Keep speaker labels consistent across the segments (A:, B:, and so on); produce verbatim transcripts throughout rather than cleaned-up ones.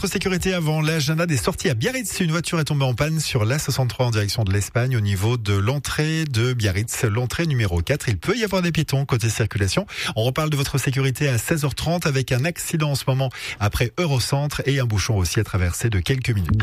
A: votre sécurité avant l'agenda des sorties à Biarritz. Une voiture est tombée en panne sur l'A soixante-trois en direction de l'Espagne au niveau de l'entrée de Biarritz, l'entrée numéro quatre. Il peut y avoir des piétons côté circulation. On reparle de votre sécurité à seize heures trente avec un accident en ce moment après Eurocentre et un bouchon aussi à traverser de quelques minutes.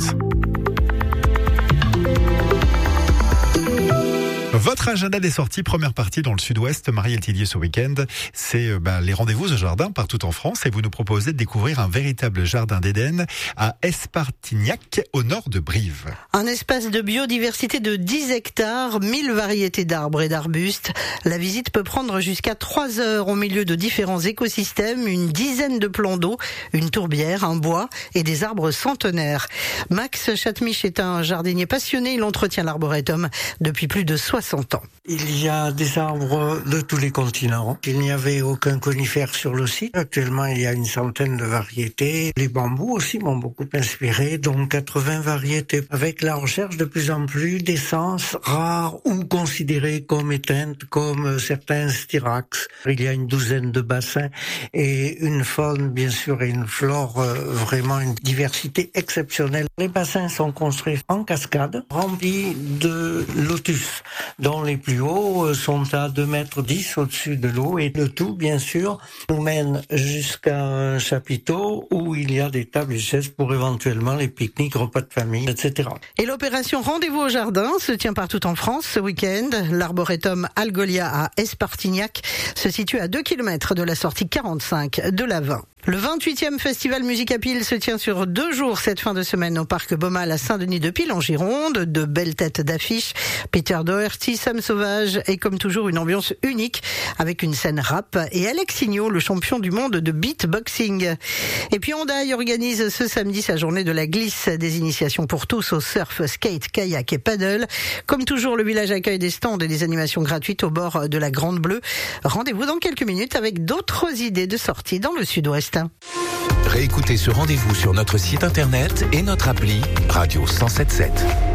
A: Votre agenda des sorties, première partie dans le sud-ouest, Marielle Tillier ce week-end, c'est euh, bah, les rendez-vous au jardin partout en France et vous nous proposez de découvrir un véritable jardin d'Éden à Espartignac au nord de Brive.
B: Un espace de biodiversité de dix hectares, mille variétés d'arbres et d'arbustes. La visite peut prendre jusqu'à trois heures au milieu de différents écosystèmes, une dizaine de plans d'eau, une tourbière, un bois et des arbres centenaires. Max Chatmich est un jardinier passionné, il entretient l'arboretum depuis plus de soixante ans.
C: Il y a des arbres de tous les continents. Il n'y avait aucun conifère sur le site. Actuellement, il y a une centaine de variétés. Les bambous aussi m'ont beaucoup inspiré, donc quatre-vingts variétés, avec la recherche de plus en plus d'essences rares ou considérées comme éteintes, comme certains styrax. Il y a une douzaine de bassins et une faune, bien sûr, et une flore, euh, vraiment une diversité exceptionnelle. Les bassins sont construits en cascade, remplis de lotus, dont les plus hauts sont à deux mètres dix au-dessus de l'eau, et le tout, bien sûr, nous mène jusqu'à un chapiteau où il y a des tables et chaises pour éventuellement les pique-niques, repas de famille, et cetera.
B: Et l'opération Rendez-vous au jardin se tient partout en France ce week-end. L'arboretum Algolia à Espartignac se situe à deux kilomètres de la sortie quarante-cinq de l'A vingt. Le vingt-huitième festival Musique à Pile se tient sur deux jours cette fin de semaine au parc Baumal à Saint-Denis-de-Pile en Gironde. De belles têtes d'affiche, Peter Doherty, Sam Sauvage et comme toujours une ambiance unique avec une scène rap et Alex Signot, le champion du monde de beatboxing. Et puis Hondaï organise ce samedi sa journée de la glisse, des initiations pour tous au surf, skate, kayak et paddle. Comme toujours, le village accueille des stands et des animations gratuites au bord de la Grande Bleue. Rendez-vous dans quelques minutes avec d'autres idées de sortie dans le sud-ouest.
D: Réécoutez ce rendez-vous sur notre site internet et notre appli Radio cent sept sept.